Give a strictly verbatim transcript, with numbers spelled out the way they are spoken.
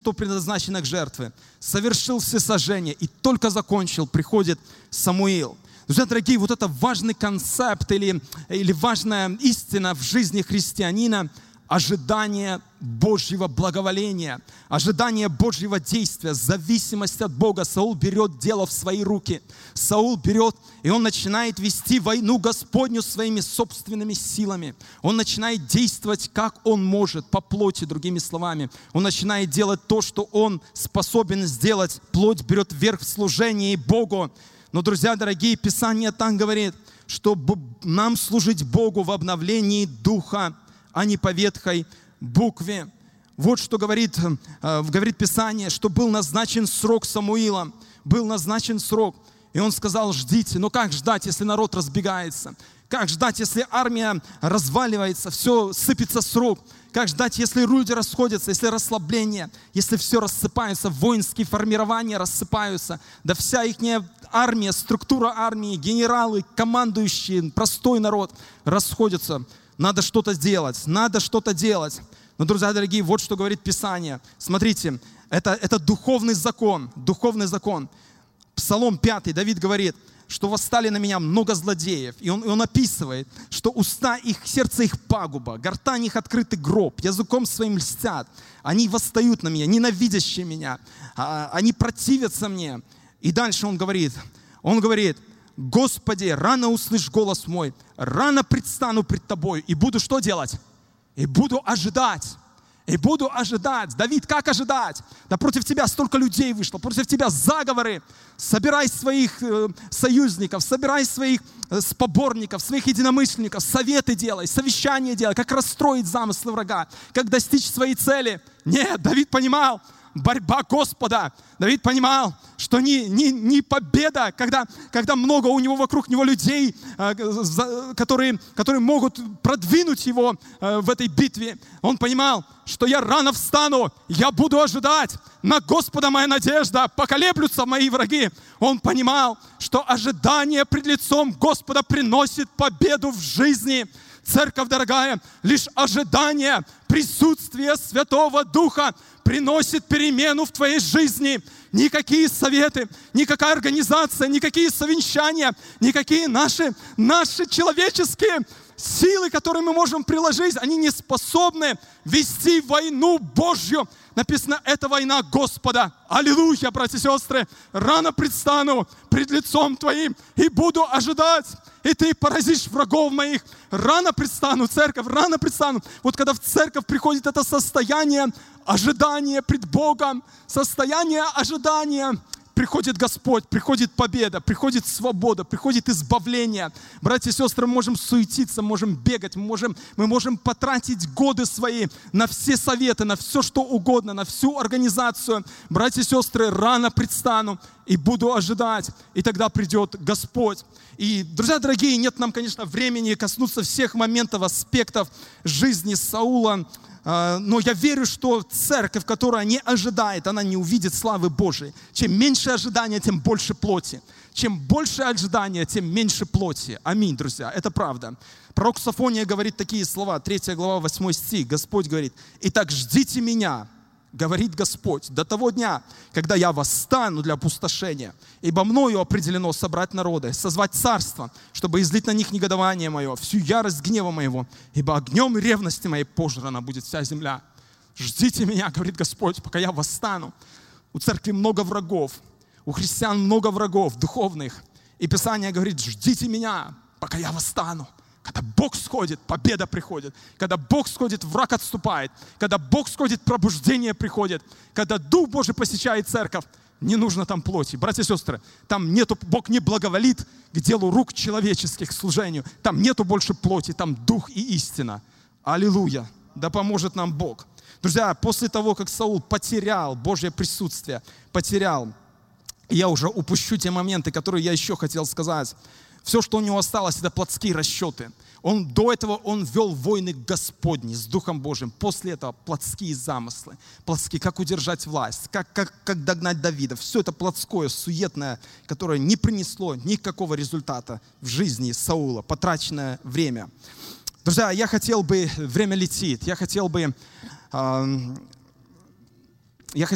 что предназначено к жертве. Совершил всесожжение и только закончил, приходит Самуил. Друзья дорогие, вот это важный концепт или, или важная истина в жизни христианина – ожидание Божьего благоволения, ожидание Божьего действия, зависимость от Бога. Саул берет дело в свои руки. Саул берет, и он начинает вести войну Господню своими собственными силами. Он начинает действовать, как он может, по плоти, другими словами. Он начинает делать то, что он способен сделать. Плоть берет верх в служении Богу. Но, друзья дорогие, Писание там говорит, что нам служить Богу в обновлении духа, а не по ветхой букве. Вот что говорит, э, говорит Писание, что был назначен срок Самуила. Был назначен срок. И он сказал, ждите. Но как ждать, если народ разбегается? Как ждать, если армия разваливается, все сыпется с рук? Как ждать, если люди расходятся, если расслабление, если все рассыпается, воинские формирования рассыпаются, да вся их армия, структура армии, генералы, командующие, простой народ расходятся. Надо что-то делать, надо что-то делать. Но, друзья дорогие, вот что говорит Писание. Смотрите, это, это духовный закон, духовный закон. Псалом пятый, Давид говорит, что восстали на меня много злодеев. И он, и он описывает, что уста их, сердце их пагуба, гортань их открытый гроб, языком своим льстят. Они восстают на меня, ненавидящие меня, они противятся мне. И дальше он говорит, он говорит, Господи, рано услышь голос мой, рано предстану пред Тобой, и буду что делать? И буду ожидать. И буду ожидать. Давид, как ожидать? Да против тебя столько людей вышло, против тебя заговоры. Собирай своих э, союзников, собирай своих э, поборников, своих единомышленников, советы делай, совещания делай, как расстроить замыслы врага, как достичь своей цели. Нет, Давид понимал, борьба Господа. Давид понимал, что не, не, не победа, когда, когда много у него вокруг него людей, которые, которые могут продвинуть его в этой битве. Он понимал, что я рано встану, я буду ожидать. На Господа моя надежда, поколеблются мои враги. Он понимал, что ожидание пред лицом Господа приносит победу в жизни. Церковь, дорогая, лишь ожидание присутствия Святого Духа приносит перемену в твоей жизни. Никакие советы, никакая организация, никакие совещания, никакие наши, наши человеческие силы, которые мы можем приложить, они не способны вести войну Божью. Написано, это война Господа. Аллилуйя, братья и сестры. Рано предстану пред лицом Твоим и буду ожидать. И Ты поразишь врагов моих. Рано предстану, церковь, рано предстану. Вот когда в церковь приходит это состояние ожидания пред Богом, состояние ожидания, приходит Господь, приходит победа, приходит свобода, приходит избавление. Братья и сестры, мы можем суетиться, можем бегать, мы можем, мы можем потратить годы свои на все советы, на все, что угодно, на всю организацию. Братья и сестры, рано предстану и буду ожидать, и тогда придет Господь. И, друзья дорогие, нет нам, конечно, времени коснуться всех моментов, аспектов жизни Саула, но я верю, что церковь, которая не ожидает, она не увидит славы Божией. Чем меньше ожидания, тем больше плоти. Чем больше ожидания, тем меньше плоти. Аминь, друзья, это правда. Пророк Софония говорит такие слова, третья глава, восьмой стих. Господь говорит, «Итак, ждите меня, говорит Господь, до того дня, когда я восстану для опустошения, ибо мною определено собрать народы, созвать царство, чтобы излить на них негодование мое, всю ярость гнева моего, ибо огнем и ревности моей пожрана будет вся земля. Ждите меня, говорит Господь, пока я восстану». У церкви много врагов, у христиан много врагов духовных, и Писание говорит, ждите меня, пока я восстану. Когда Бог сходит, победа приходит. Когда Бог сходит, враг отступает. Когда Бог сходит, пробуждение приходит. Когда Дух Божий посещает церковь, не нужно там плоти. Братья и сестры, там нету, Бог не благоволит к делу рук человеческих, к служению. Там нету больше плоти, там Дух и истина. Аллилуйя! Да поможет нам Бог. Друзья, после того, как Саул потерял Божье присутствие, потерял, и я уже упущу те моменты, которые я еще хотел сказать. Все, что у него осталось, это плотские расчеты. Он, до этого он вел войны Господни с Духом Божьим. После этого плотские замыслы. Плотские, как удержать власть, как, как, как догнать Давида. Все это плотское, суетное, которое не принесло никакого результата в жизни Саула. Потраченное время. Друзья, я хотел бы, время летит, я хотел бы э,